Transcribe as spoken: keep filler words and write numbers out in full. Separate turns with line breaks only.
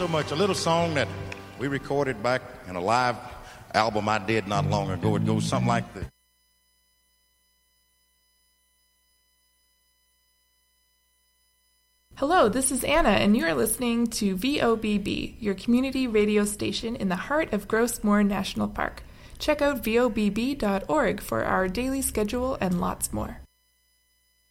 so much. A little song that we recorded back in a live album I did not long ago. It goes something like this.
Hello, this is Anna, and you are listening to V O B B, your community radio station in the heart of Gross Moor National Park. Check out V O B B dot org for our daily schedule and lots more.